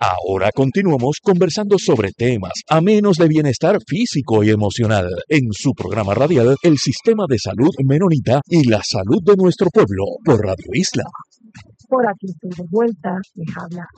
Ahora continuamos conversando sobre temas amenos de bienestar físico y emocional en su programa radial El Sistema de Salud Menonita y la Salud de Nuestro Pueblo por Radio Isla. Por aquí estoy de vuelta, les habla